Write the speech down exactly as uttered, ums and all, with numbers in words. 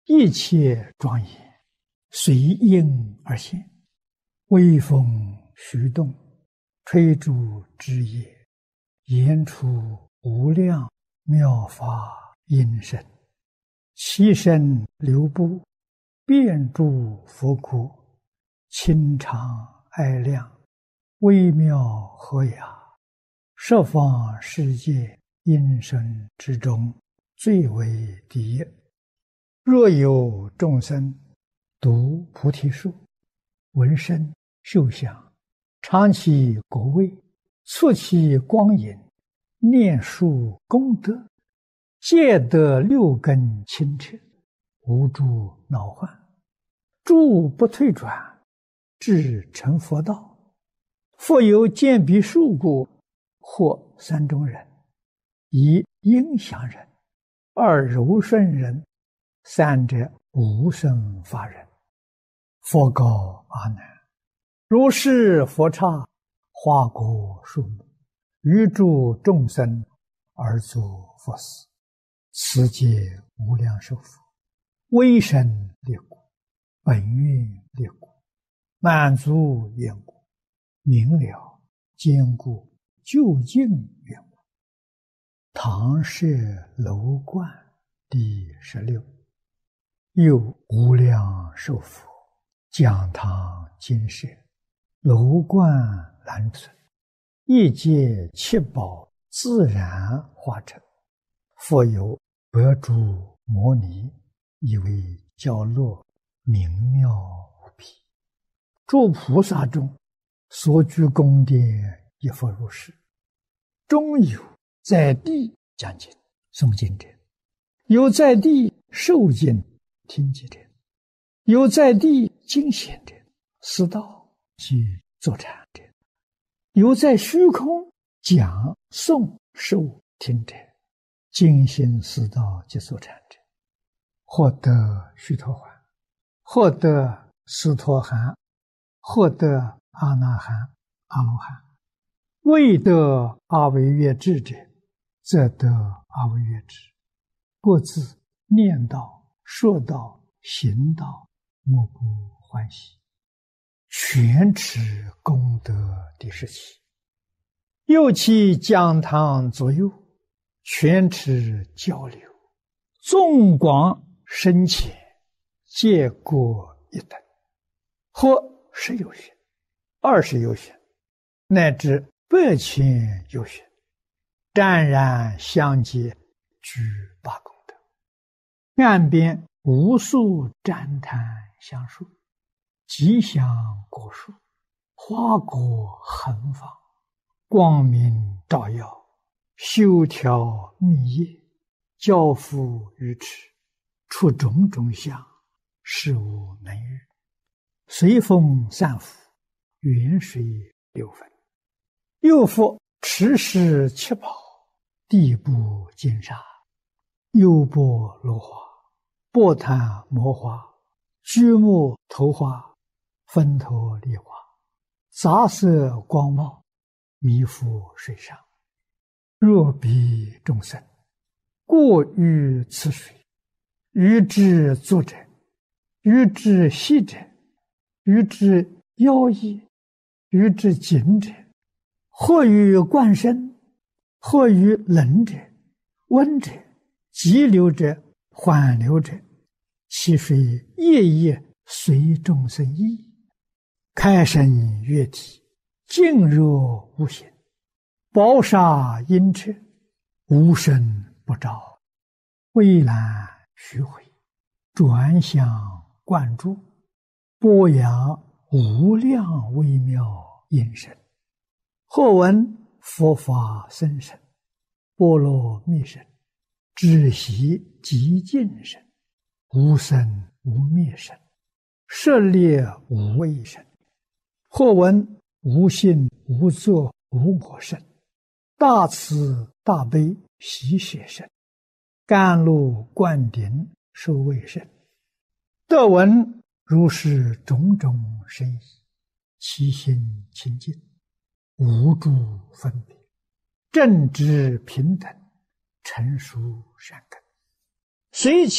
一切庄严，随应而现，微风徐动，吹竹枝叶，言出无量妙法音声，其声流布，遍诸佛国，清长爱亮，微妙和雅，十方世界音声之中，最为第一。若有众生读菩提树，闻声嗅香，尝其果味，触其光影，念树功德，皆得六根清澈，无诸恼患，诸不退转，至成佛道。复有见彼树故，或三种人：一应祥人，二柔顺人，三者无生法人。佛告阿难：如是佛刹，花果树木，于诸众生而作佛事，此皆无量寿佛，威神力故，本愿力故，满足愿故，明了坚固究竟愿故。唐舍楼观第十六。又无量寿佛讲堂金舍，楼观栏存，一界七宝自然化成，复有百诸摩尼，以为教落，明妙无比。诸菩萨中所居宫殿，亦复如是。中有在地讲经诵经者，有在地受经听经者，有在地经显者，思道及坐禅者，有在虚空讲诵受听者，精心思道及坐禅者，获得须陀洹，获得斯陀含，获得阿那含、阿罗汉。未得阿惟越致者，则得阿惟越致。各自念道、说道、行道，莫不欢喜。全持功德第十七。又其讲堂左右，全持交流，纵广深浅，皆各一等，或十有寻，二十有寻，乃至百千有寻，湛然相接，具八功德。岸边无数旃檀香树，吉祥果树，花果横放，光明照耀，修条密叶，交付于池，出种种相，事无能喻。随风散伏，远水流分。又复持世七宝，地部金沙，优波罗花，波檀摩花，居木头花，分头梨花，杂色光茂，弥覆水上。若彼众生过于此水，于之坐者，于之息者，于之腰衣，于之颈者，或于冠身，或于冷者、温者、急流者、缓流者，其水夜夜随众生意，开生悦体，静若无形，宝刹阴彻，无声不照，蔚蓝虚回，转向灌注，播扬无量微妙音声。或闻佛法僧声，波罗蜜声，止息极静声，无生无灭声，舍猎无畏声。或闻无性无作无我声，大慈大悲喜舍声，甘露灌顶受畏声。得闻如是种种声意，其心清净，无诸分别，正知平等，成熟善根。随其